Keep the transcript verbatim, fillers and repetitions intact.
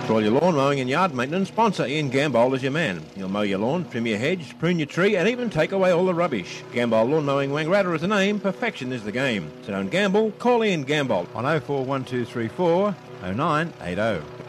For all your lawn mowing and yard maintenance, sponsor Ian Gambold is your man. He'll mow your lawn, trim your hedge, prune your tree, and even take away all the rubbish. Gambold Lawn Mowing Wangaratta is the name, perfection is the game. So don't gamble, call Ian Gambold on oh four one two three four oh nine eight oh.